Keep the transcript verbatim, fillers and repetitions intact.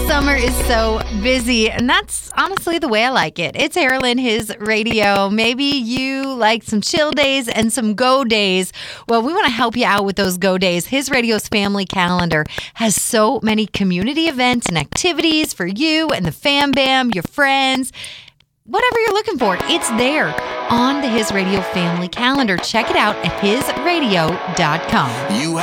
Summer is so busy, and that's honestly the way I like it. It's Harold, his radio. Maybe you like some chill days and some go days. Well, we want to help you out with those go days. His radio's family calendar has so many community events and activities for you and the fam bam, your friends. Whatever you're looking for, it's there on the His Radio family calendar. Check it out at his radio dot com. You